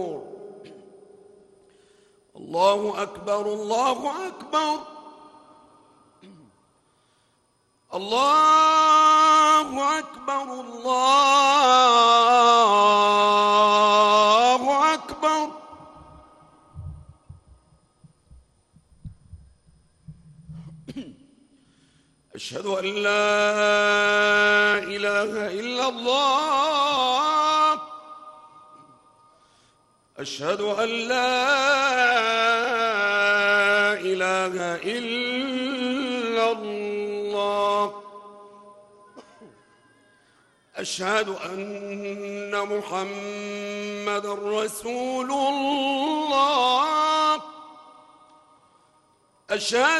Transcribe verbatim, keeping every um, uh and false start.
الله أكبر الله أكبر الله أكبر الله أكبر. أشهد أن لا إله إلا الله أشهد أن لا إله إلا الله أشهد أن محمدًا رسول الله أشهد